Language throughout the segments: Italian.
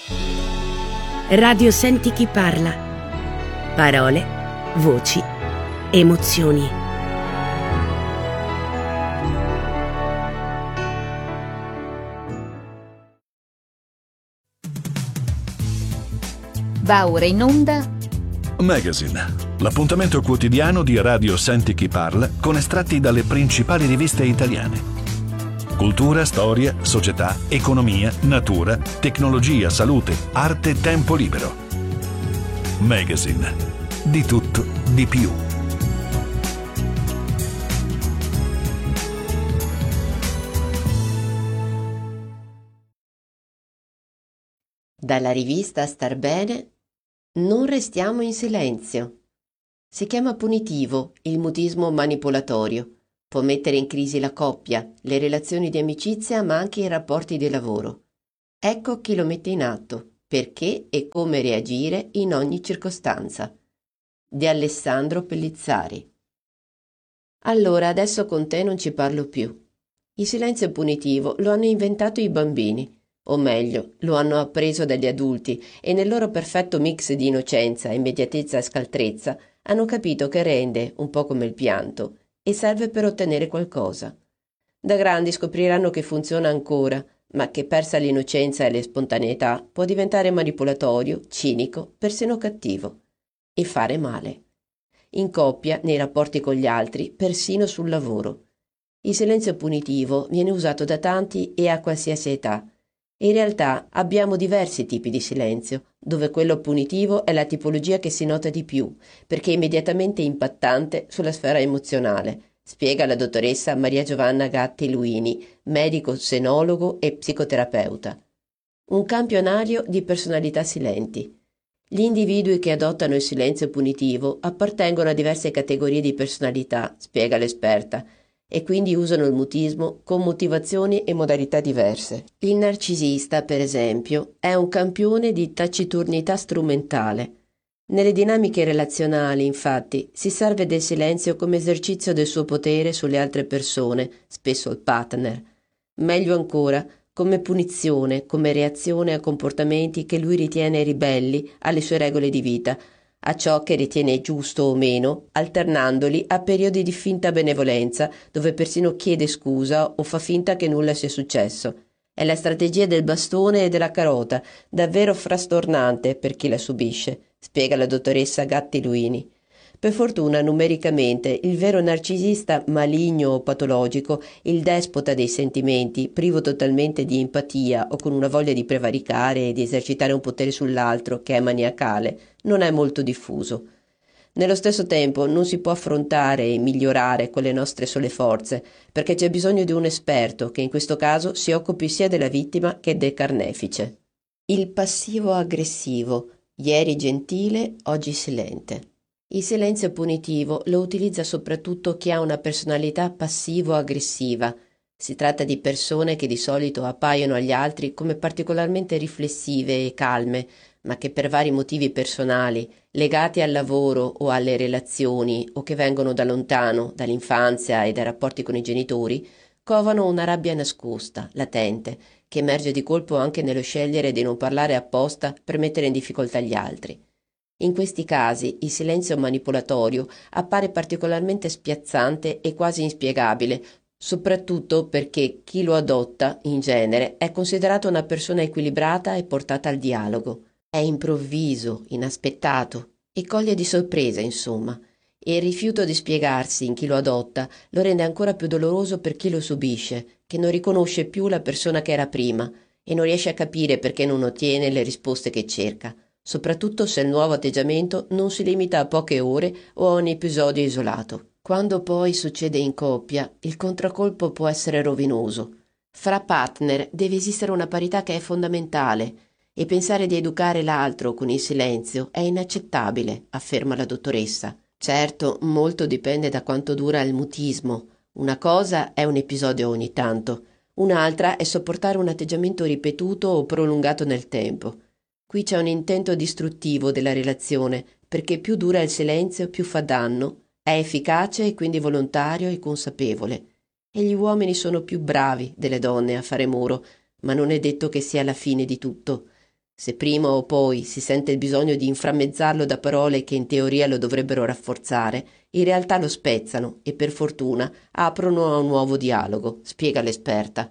Radio Senti chi parla. Parole, voci, emozioni. Va ora in onda Magazine, l'appuntamento quotidiano di Radio Senti chi parla con estratti dalle principali riviste italiane. Cultura, storia, società, economia, natura, tecnologia, salute, arte, tempo libero. Magazine, di tutto, di più. Dalla rivista Star Bene, non restiamo in silenzio. Si chiama punitivo il mutismo manipolatorio. Può mettere in crisi la coppia, le relazioni di amicizia, ma anche i rapporti di lavoro. Ecco chi lo mette in atto, perché e come reagire in ogni circostanza. Di Alessandro Pellizzari. Allora, adesso con te non ci parlo più. Il silenzio punitivo lo hanno inventato i bambini, o meglio, lo hanno appreso dagli adulti e nel loro perfetto mix di innocenza, immediatezza e scaltrezza hanno capito che rende, un po' come il pianto, e serve per ottenere qualcosa. Da grandi scopriranno che funziona ancora, ma che persa l'innocenza e la spontaneità può diventare manipolatorio, cinico, persino cattivo. E fare male. In coppia, nei rapporti con gli altri, persino sul lavoro. Il silenzio punitivo viene usato da tanti e a qualsiasi età. In realtà abbiamo diversi tipi di silenzio, dove quello punitivo è la tipologia che si nota di più, perché è immediatamente impattante sulla sfera emozionale, spiega la dottoressa Maria Giovanna Gatti Luini, medico senologo e psicoterapeuta. Un campionario di personalità silenti. Gli individui che adottano il silenzio punitivo appartengono a diverse categorie di personalità, spiega l'esperta, e quindi usano il mutismo con motivazioni e modalità diverse. Il narcisista, per esempio, è un campione di taciturnità strumentale. Nelle dinamiche relazionali, infatti, si serve del silenzio come esercizio del suo potere sulle altre persone, spesso il partner. Meglio ancora, come punizione, come reazione a comportamenti che lui ritiene ribelli alle sue regole di vita, a ciò che ritiene giusto o meno, alternandoli a periodi di finta benevolenza, dove persino chiede scusa o fa finta che nulla sia successo. È la strategia del bastone e della carota, davvero frastornante per chi la subisce, spiega la dottoressa Gatti Luini. Per fortuna, numericamente, il vero narcisista maligno o patologico, il despota dei sentimenti, privo totalmente di empatia o con una voglia di prevaricare e di esercitare un potere sull'altro che è maniacale, non è molto diffuso. Nello stesso tempo non si può affrontare e migliorare con le nostre sole forze, perché c'è bisogno di un esperto che in questo caso si occupi sia della vittima che del carnefice. Il passivo aggressivo, ieri gentile, oggi silente. Il silenzio punitivo lo utilizza soprattutto chi ha una personalità passivo-aggressiva. Si tratta di persone che di solito appaiono agli altri come particolarmente riflessive e calme, ma che per vari motivi personali, legati al lavoro o alle relazioni o che vengono da lontano, dall'infanzia e dai rapporti con i genitori, covano una rabbia nascosta, latente, che emerge di colpo anche nello scegliere di non parlare apposta per mettere in difficoltà gli altri. In questi casi il silenzio manipolatorio appare particolarmente spiazzante e quasi inspiegabile, soprattutto perché chi lo adotta, in genere, è considerato una persona equilibrata e portata al dialogo. È improvviso, inaspettato e coglie di sorpresa, insomma, e il rifiuto di spiegarsi in chi lo adotta lo rende ancora più doloroso per chi lo subisce, che non riconosce più la persona che era prima e non riesce a capire perché non ottiene le risposte che cerca, soprattutto se il nuovo atteggiamento non si limita a poche ore o a un episodio isolato. Quando poi succede in coppia, il contraccolpo può essere rovinoso. Fra partner deve esistere una parità che è fondamentale e pensare di educare l'altro con il silenzio è inaccettabile, afferma la dottoressa. Certo, molto dipende da quanto dura il mutismo. Una cosa è un episodio ogni tanto, un'altra è sopportare un atteggiamento ripetuto o prolungato nel tempo. Qui c'è un intento distruttivo della relazione, perché più dura il silenzio, più fa danno, è efficace e quindi volontario e consapevole. E gli uomini sono più bravi delle donne a fare muro, ma non è detto che sia la fine di tutto. Se prima o poi si sente il bisogno di inframmezzarlo da parole che in teoria lo dovrebbero rafforzare, in realtà lo spezzano e per fortuna aprono a un nuovo dialogo, spiega l'esperta.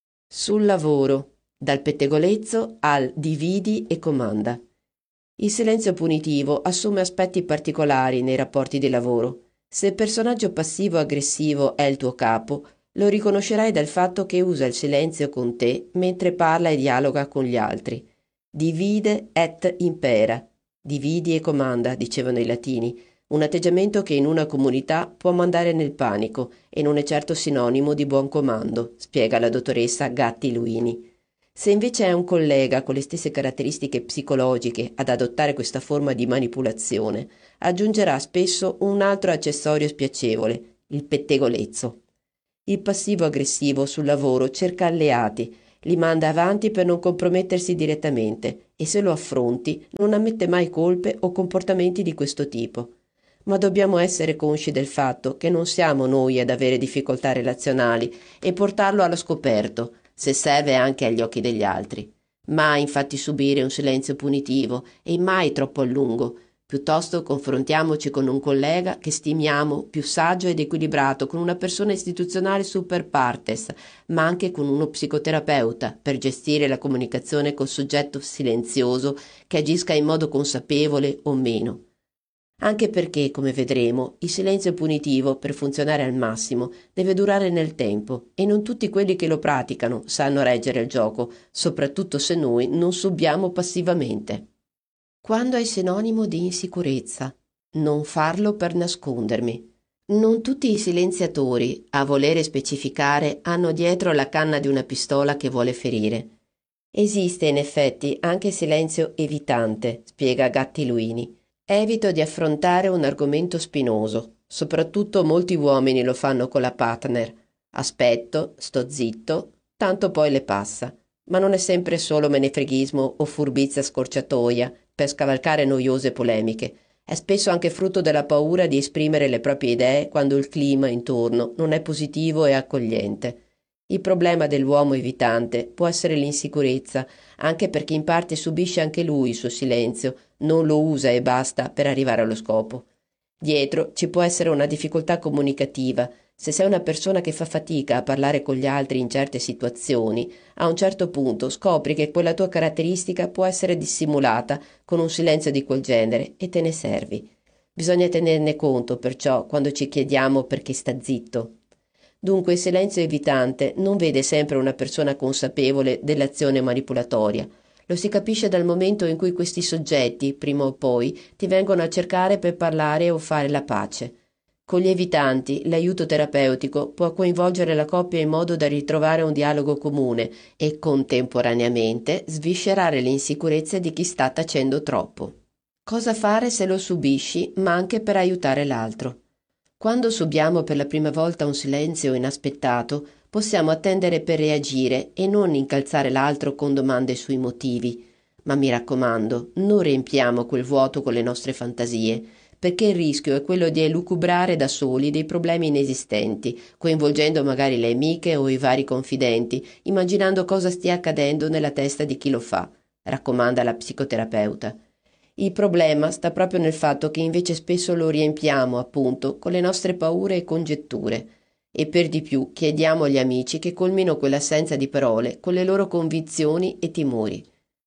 Sul lavoro, dal pettegolezzo al dividi e comanda. Il silenzio punitivo assume aspetti particolari nei rapporti di lavoro. Se il personaggio passivo-aggressivo è il tuo capo, lo riconoscerai dal fatto che usa il silenzio con te mentre parla e dialoga con gli altri. Divide et impera. Dividi e comanda, dicevano i latini, un atteggiamento che in una comunità può mandare nel panico e non è certo sinonimo di buon comando, spiega la dottoressa Gatti Luini. Se invece è un collega con le stesse caratteristiche psicologiche ad adottare questa forma di manipolazione, aggiungerà spesso un altro accessorio spiacevole, il pettegolezzo. Il passivo-aggressivo sul lavoro cerca alleati, li manda avanti per non compromettersi direttamente e se lo affronti non ammette mai colpe o comportamenti di questo tipo. Ma dobbiamo essere consci del fatto che non siamo noi ad avere difficoltà relazionali e portarlo allo scoperto, se serve anche agli occhi degli altri. Mai infatti subire un silenzio punitivo e mai troppo a lungo. Piuttosto confrontiamoci con un collega che stimiamo più saggio ed equilibrato, con una persona istituzionale super partes, ma anche con uno psicoterapeuta per gestire la comunicazione col soggetto silenzioso che agisca in modo consapevole o meno. Anche perché, come vedremo, il silenzio punitivo, per funzionare al massimo, deve durare nel tempo e non tutti quelli che lo praticano sanno reggere il gioco, soprattutto se noi non subiamo passivamente. Quando è sinonimo di insicurezza, non farlo per nascondermi. Non tutti i silenziatori, a volere specificare, hanno dietro la canna di una pistola che vuole ferire. Esiste in effetti anche silenzio evitante, spiega Gatti Luini. Evito di affrontare un argomento spinoso, soprattutto molti uomini lo fanno con la partner. Aspetto, sto zitto, tanto poi le passa. Ma non è sempre solo menefreghismo o furbizia scorciatoia per scavalcare noiose polemiche. È spesso anche frutto della paura di esprimere le proprie idee quando il clima intorno non è positivo e accogliente. Il problema dell'uomo evitante può essere l'insicurezza, anche perché in parte subisce anche lui il suo silenzio, non lo usa e basta per arrivare allo scopo. Dietro ci può essere una difficoltà comunicativa. Se sei una persona che fa fatica a parlare con gli altri in certe situazioni, a un certo punto scopri che quella tua caratteristica può essere dissimulata con un silenzio di quel genere e te ne servi. Bisogna tenerne conto, perciò, quando ci chiediamo perché sta zitto. Dunque il silenzio evitante non vede sempre una persona consapevole dell'azione manipolatoria. Lo si capisce dal momento in cui questi soggetti, prima o poi, ti vengono a cercare per parlare o fare la pace. Con gli evitanti, l'aiuto terapeutico può coinvolgere la coppia in modo da ritrovare un dialogo comune e, contemporaneamente, sviscerare le insicurezze di chi sta tacendo troppo. Cosa fare se lo subisci, ma anche per aiutare l'altro? Quando subiamo per la prima volta un silenzio inaspettato, possiamo attendere per reagire e non incalzare l'altro con domande sui motivi. Ma mi raccomando, non riempiamo quel vuoto con le nostre fantasie, perché il rischio è quello di elucubrare da soli dei problemi inesistenti, coinvolgendo magari le amiche o i vari confidenti, immaginando cosa stia accadendo nella testa di chi lo fa, raccomanda la psicoterapeuta. Il problema sta proprio nel fatto che invece spesso lo riempiamo, appunto, con le nostre paure e congetture. E per di più chiediamo agli amici che colmino quell'assenza di parole con le loro convinzioni e timori.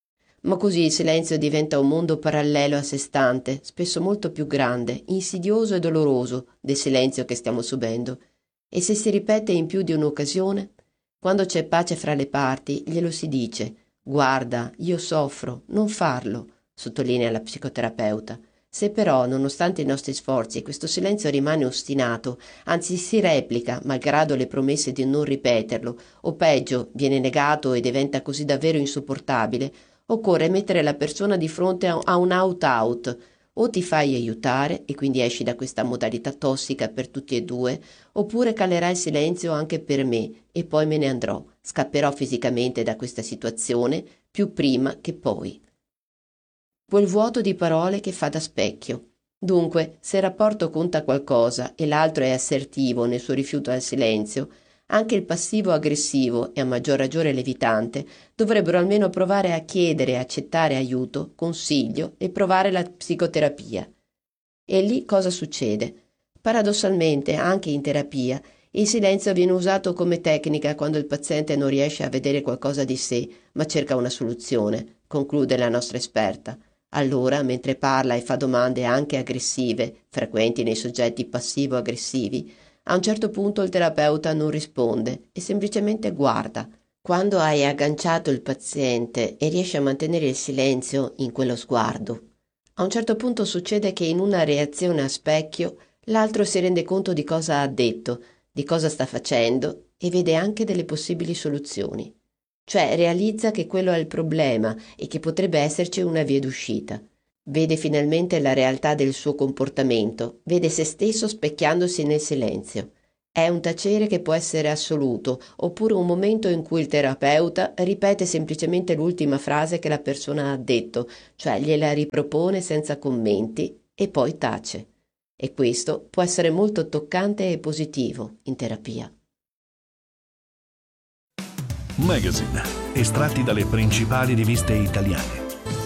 Ma così il silenzio diventa un mondo parallelo a sé stante, spesso molto più grande, insidioso e doloroso del silenzio che stiamo subendo. E se si ripete in più di un'occasione? Quando c'è pace fra le parti, glielo si dice: «Guarda, io soffro, non farlo», sottolinea la psicoterapeuta. Se però, nonostante i nostri sforzi, questo silenzio rimane ostinato, anzi si replica, malgrado le promesse di non ripeterlo, o peggio, viene negato e diventa così davvero insopportabile, occorre mettere la persona di fronte a un out-out. O ti fai aiutare e quindi esci da questa modalità tossica per tutti e due, oppure calerà il silenzio anche per me e poi me ne andrò, scapperò fisicamente da questa situazione più prima che poi. Quel vuoto di parole che fa da specchio. Dunque, se il rapporto conta qualcosa e l'altro è assertivo nel suo rifiuto al silenzio, Anche il passivo-aggressivo e a maggior ragione l'evitante dovrebbero almeno provare a chiedere e accettare aiuto, consiglio e provare la psicoterapia. E lì cosa succede? Paradossalmente, anche in terapia, il silenzio viene usato come tecnica quando il paziente non riesce a vedere qualcosa di sé, ma cerca una soluzione, conclude la nostra esperta. Allora, mentre parla e fa domande anche aggressive, frequenti nei soggetti passivo-aggressivi, a un certo punto il terapeuta non risponde e semplicemente guarda. Quando hai agganciato il paziente e riesci a mantenere il silenzio in quello sguardo, a un certo punto succede che in una reazione a specchio l'altro si rende conto di cosa ha detto, di cosa sta facendo e vede anche delle possibili soluzioni. Cioè realizza che quello è il problema e che potrebbe esserci una via d'uscita. Vede finalmente la realtà del suo comportamento, vede se stesso specchiandosi nel silenzio. È un tacere che può essere assoluto, oppure un momento in cui il terapeuta ripete semplicemente l'ultima frase che la persona ha detto, cioè gliela ripropone senza commenti e poi tace. E questo può essere molto toccante e positivo in terapia. Magazine, estratti dalle principali riviste italiane.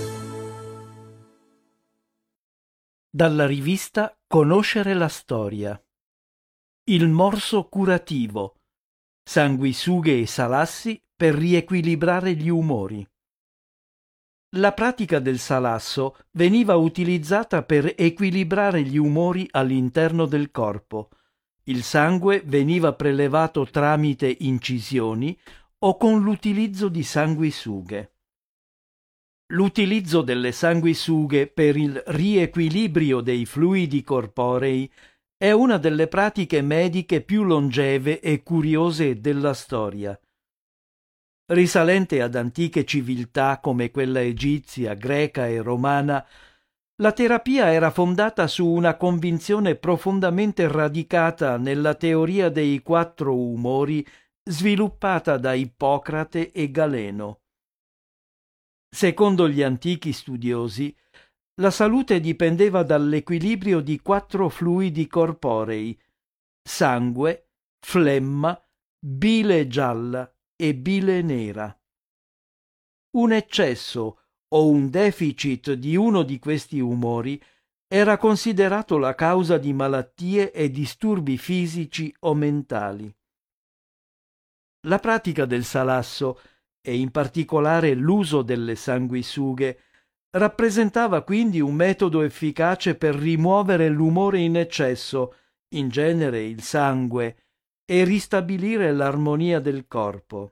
Dalla rivista Conoscere la storia. Il morso curativo. Sanguisughe e salassi per riequilibrare gli umori. La pratica del salasso veniva utilizzata per equilibrare gli umori all'interno del corpo. Il sangue veniva prelevato tramite incisioni o con l'utilizzo di sanguisughe. L'utilizzo delle sanguisughe per il riequilibrio dei fluidi corporei è una delle pratiche mediche più longeve e curiose della storia. Risalente ad antiche civiltà come quella egizia, greca e romana, la terapia era fondata su una convinzione profondamente radicata nella teoria dei 4 umori sviluppata da Ippocrate e Galeno. Secondo gli antichi studiosi, la salute dipendeva dall'equilibrio di 4 fluidi corporei: sangue, flemma, bile gialla e bile nera. Un eccesso o un deficit di uno di questi umori era considerato la causa di malattie e disturbi fisici o mentali. La pratica del salasso, e in particolare l'uso delle sanguisughe, rappresentava quindi un metodo efficace per rimuovere l'umore in eccesso, in genere il sangue, e ristabilire l'armonia del corpo.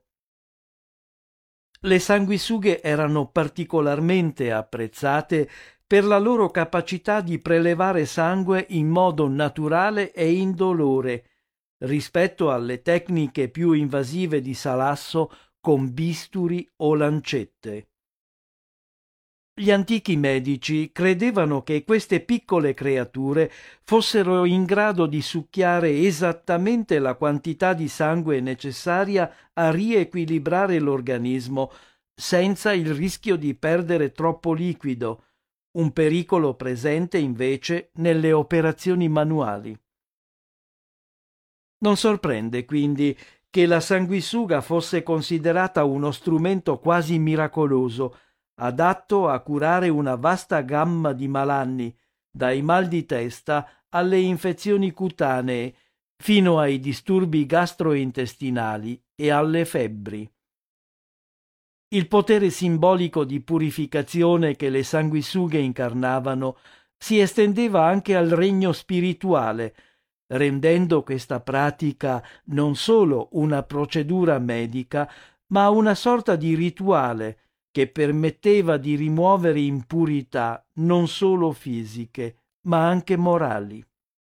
Le sanguisughe erano particolarmente apprezzate per la loro capacità di prelevare sangue in modo naturale e indolore, rispetto alle tecniche più invasive di salasso con bisturi o lancette. Gli antichi medici credevano che queste piccole creature fossero in grado di succhiare esattamente la quantità di sangue necessaria a riequilibrare l'organismo senza il rischio di perdere troppo liquido, un pericolo presente invece nelle operazioni manuali. Non sorprende quindi che la sanguisuga fosse considerata uno strumento quasi miracoloso, adatto a curare una vasta gamma di malanni, dai mal di testa alle infezioni cutanee, fino ai disturbi gastrointestinali e alle febbri. Il potere simbolico di purificazione che le sanguisughe incarnavano si estendeva anche al regno spirituale, rendendo questa pratica non solo una procedura medica, ma una sorta di rituale che permetteva di rimuovere impurità non solo fisiche, ma anche morali.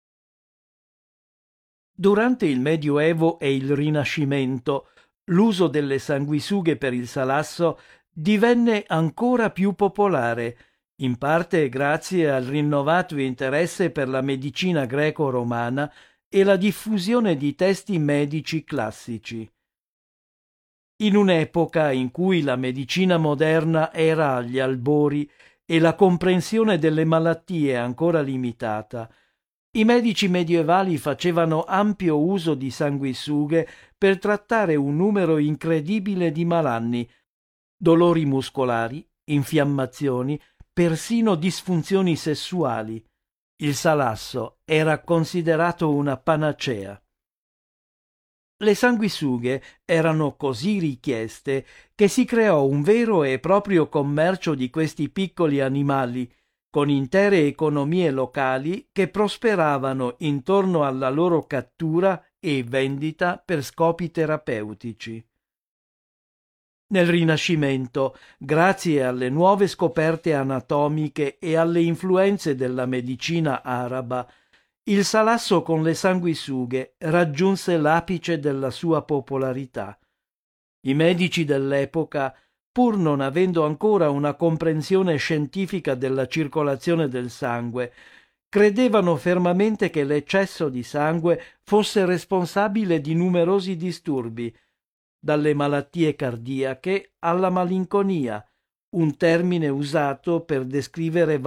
Durante il Medioevo e il Rinascimento, l'uso delle sanguisughe per il salasso divenne ancora più popolare, in parte grazie al rinnovato interesse per la medicina greco-romana e la diffusione di testi medici classici. In un'epoca in cui la medicina moderna era agli albori e la comprensione delle malattie ancora limitata, I medici medievali facevano ampio uso di sanguisughe per trattare un numero incredibile di malanni, dolori muscolari, infiammazioni, persino disfunzioni sessuali. Il salasso era considerato una panacea. Le sanguisughe erano così richieste che si creò un vero e proprio commercio di questi piccoli animali, con intere economie locali che prosperavano intorno alla loro cattura e vendita per scopi terapeutici. Nel Rinascimento, grazie alle nuove scoperte anatomiche e alle influenze della medicina araba, il salasso con le sanguisughe raggiunse l'apice della sua popolarità. I medici dell'epoca, pur non avendo ancora una comprensione scientifica della circolazione del sangue, credevano fermamente che l'eccesso di sangue fosse responsabile di numerosi disturbi, dalle malattie cardiache alla malinconia, un termine usato per descrivere